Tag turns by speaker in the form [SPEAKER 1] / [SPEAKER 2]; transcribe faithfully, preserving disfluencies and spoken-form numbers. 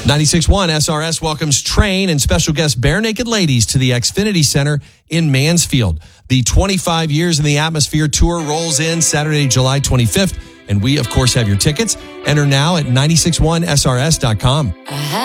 [SPEAKER 1] ninety-six point one S R S welcomes Train and special guest Bare Naked Ladies to the Xfinity Center in Mansfield. The twenty-five Years in the Atmosphere tour rolls in Saturday, July twenty-fifth, and we, of course, have your tickets. Enter now at nine six one S R S dot com.